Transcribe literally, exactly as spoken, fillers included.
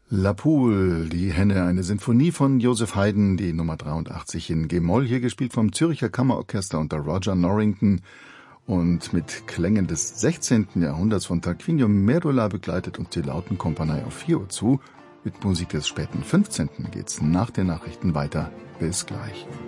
La Poule, die Henne, eine Sinfonie von Joseph Haydn, die Nummer dreiundachtzig in G-Moll, hier gespielt vom Zürcher Kammerorchester unter Roger Norrington und mit Klängen des sechzehnten Jahrhunderts von Tarquinio Merola begleitet uns die Lautenkompanie auf vier Uhr zu. Mit Musik des späten fünfzehnten geht's nach den Nachrichten weiter. Bis gleich.